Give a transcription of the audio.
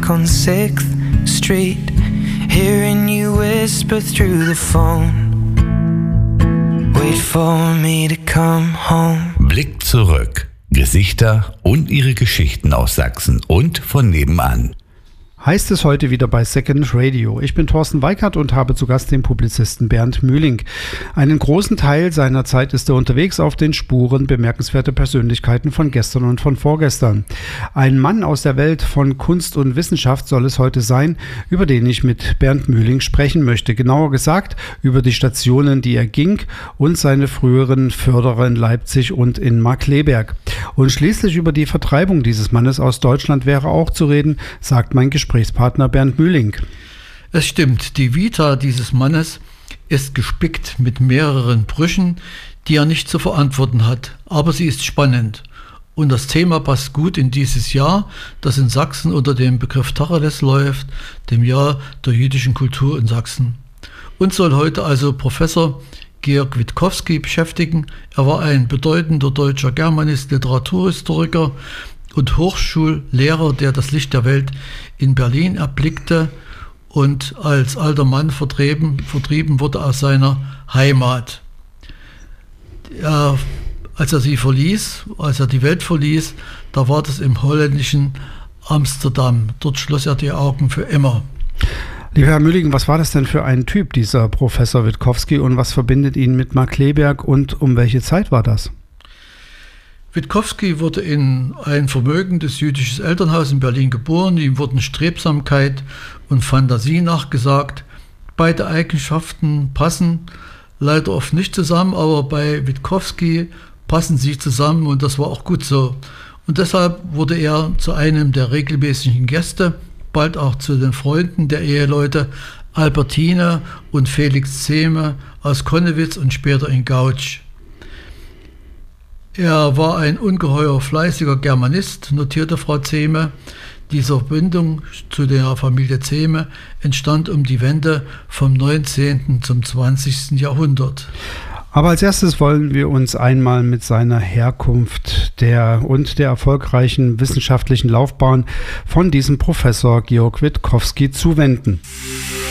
back on 6th Street, hearing you whisper through the phone. Wait for me to come home. Blick zurück. Gesichter und ihre Geschichten aus Sachsen und von nebenan. Heißt es heute wieder bei Second Radio. Ich bin Thorsten Weikert und habe zu Gast den Publizisten Bernd Mühling. Einen großen Teil seiner Zeit ist er unterwegs auf den Spuren bemerkenswerter Persönlichkeiten von gestern und von vorgestern. Ein Mann aus der Welt von Kunst und Wissenschaft soll es heute sein, über den ich mit Bernd Mühling sprechen möchte. Genauer gesagt über die Stationen, die er ging und seine früheren Förderer in Leipzig und in Markkleeberg. Und schließlich über die Vertreibung dieses Mannes aus Deutschland wäre auch zu reden, sagt mein Gesprächspartner Bernd Mühling. Es stimmt, die Vita dieses Mannes ist gespickt mit mehreren Brüchen, die er nicht zu verantworten hat, aber sie ist spannend. Und das Thema passt gut in dieses Jahr, das in Sachsen unter dem Begriff Tacheles läuft, dem Jahr der jüdischen Kultur in Sachsen. Uns soll heute also Professor Georg Witkowski beschäftigen. Er war ein bedeutender deutscher Germanist, Literaturhistoriker und Hochschullehrer, der das Licht der Welt in Berlin erblickte und als alter Mann vertrieben wurde aus seiner Heimat. Als er die Welt verließ, da war das im holländischen Amsterdam. Dort schloss er die Augen für immer. Lieber Herr Mühling, was war das denn für ein Typ, dieser Professor Witkowski, und was verbindet ihn mit Markkleeberg und um welche Zeit war das? Witkowski wurde in ein vermögendes jüdisches Elternhaus in Berlin geboren. Ihm wurden Strebsamkeit und Fantasie nachgesagt. Beide Eigenschaften passen leider oft nicht zusammen, aber bei Witkowski passen sie zusammen und das war auch gut so. Und deshalb wurde er zu einem der regelmäßigen Gäste, bald auch zu den Freunden der Eheleute Albertine und Felix Zehme aus Connewitz und später in Gautsch. Er war ein ungeheuer fleißiger Germanist, notierte Frau Zehme. Diese Verbindung zu der Familie Zehme entstand um die Wende vom 19. zum 20. Jahrhundert. Aber als erstes wollen wir uns einmal mit seiner Herkunft der erfolgreichen wissenschaftlichen Laufbahn von diesem Professor Georg Witkowski zuwenden.